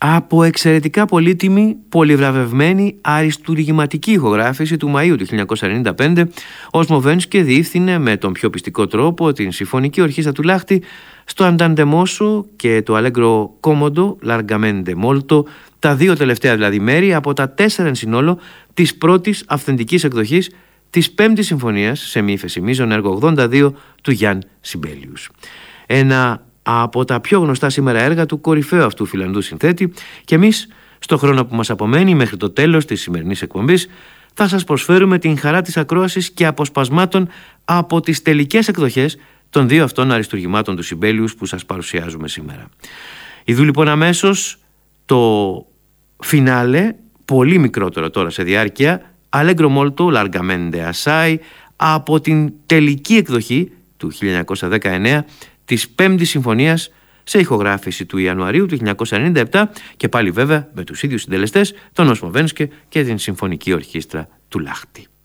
από εξαιρετικά πολύτιμη, πολυβραβευμένη αριστουργηματική ηχογράφηση του Μαΐου του 1995, ο Σμοβένσκι διεύθυνε με τον πιο πιστικό τρόπο την Συμφωνική Ορχήστρα του Λάχτη στο Andante mosso και το Allegro comodo, largamente molto, τα δύο τελευταία δηλαδή μέρη από τα 4 εν συνόλο της πρώτης αυθεντικής εκδοχής της 5ης συμφωνίας σε μη ύφεση μείζων έργο 82 του Γιάν Σιμπέλιους. Ένα από τα πιο γνωστά σήμερα έργα του κορυφαίου αυτού Φιλανδού συνθέτη, και εμείς στο χρόνο που μας απομένει μέχρι το τέλος της σημερινής εκπομπής θα σας προσφέρουμε την χαρά της ακρόασης και αποσπασμάτων από τις τελικές εκδοχές των δύο αυτών αριστουργημάτων του Σιμπέλιους που σας παρουσιάζουμε σήμερα. Ιδού λοιπόν αμέσως το φινάλε, πολύ μικρότερο τώρα σε διάρκεια, Allegro molto, largamente assai, από την τελική εκδοχή του 1919 της 5ης Συμφωνίας σε ηχογράφηση του Ιανουαρίου του 1997 και πάλι βέβαια με τους ίδιους συντελεστές, τον Σμοβένσκι και την Συμφωνική Ορχήστρα του Λάχτη.